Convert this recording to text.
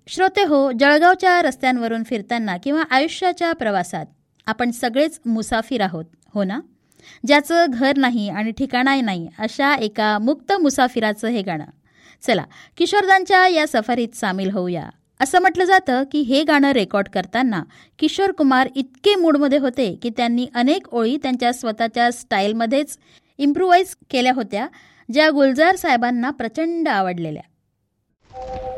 श्रोते हो, जळगावच्या रस्त्यांवरून फिरताना किंवा आयुष्याच्या प्रवासात आपण सगळेच मुसाफिर आहोत, हो ना? ज्याचं घर नाही आणि ठिकाणाही नाही अशा एका मुक्त मुसाफिराचं हे गाणं. चला, किशोरदांच्या या सफरीत सामील होऊया. असं म्हटलं जातं की हे गाणं रेकॉर्ड करताना किशोर कुमार इतके मूडमध्ये होते की त्यांनी अनेक ओळी त्यांच्या स्वतःच्या स्टाईलमध्येच इम्प्रूव्हाइज केल्या होत्या, ज्या गुलजार साहेबांना प्रचंड आवडलेल्या.